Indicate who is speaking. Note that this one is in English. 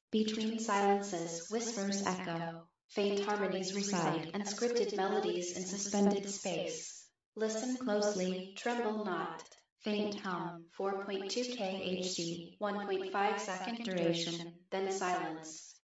Speaker 1: Between silences, whispers echo, faint harmonies reside, and scripted melodies in suspended space. Listen closely, tremble not. Faint hum, 4.2 kHz, 1.5-second duration, then silence.